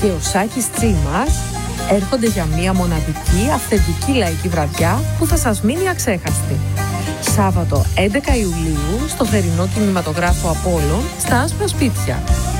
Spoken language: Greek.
και ο Σάκης Τσίμας έρχονται για μια μοναδική, αυθεντική λαϊκή βραδιά που θα σας μείνει αξέχαστη. Σάββατο 11 Ιουλίου στο θερινό κινηματογράφο Απόλλων στα Άσπρα Σπίτια.